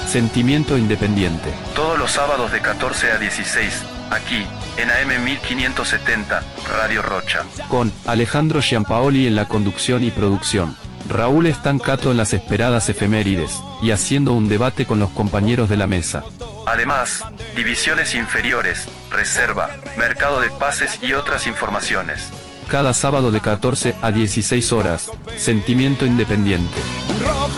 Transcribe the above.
Sentimiento Independiente. Todos los sábados de 14 a 16, aquí, en AM 1570, Radio Rocha. Con Alejandro Giampaoli en la conducción y producción. Raúl Estancato en las esperadas efemérides, y haciendo un debate con los compañeros de la mesa. Además, divisiones inferiores, reserva, mercado de pases y otras informaciones. Cada sábado de 14 a 16 horas, Sentimiento Independiente.